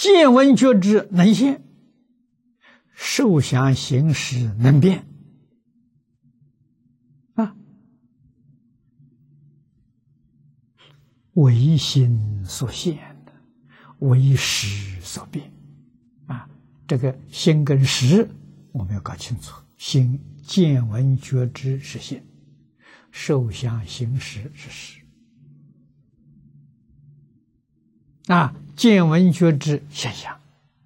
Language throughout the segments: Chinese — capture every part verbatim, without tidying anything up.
见闻觉知能现，受想行识能变啊，为心所现的，为识所变啊。这个心跟识我们要搞清楚，心见闻觉知是心，受想行识是识啊。见闻觉知现象，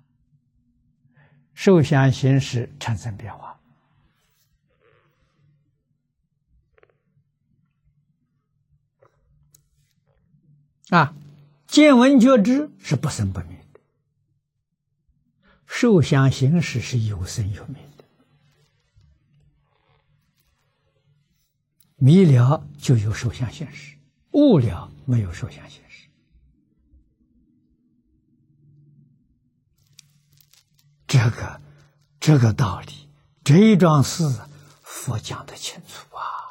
受想行识产生变化啊。见闻觉知是不生不灭的，受想行识是有生有灭的。迷了就有受想行识，悟了没有受想行识。这个这个道理，这一桩事，佛讲得清楚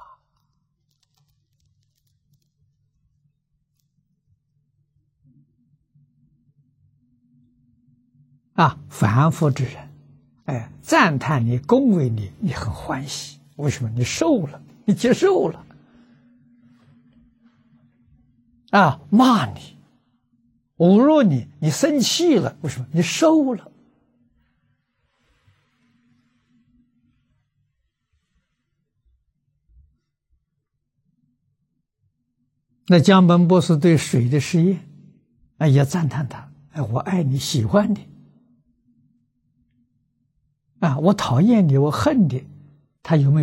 啊！啊，凡夫之人，哎，赞叹你、恭维你，你很欢喜。为什么？你受了，你接受了。啊，骂你、侮辱你，你生气了，为什么？你受了。那江本博士对水的实验，哎，也赞叹他，哎，我爱你，喜欢你，啊，我讨厌你，我恨你，他有没有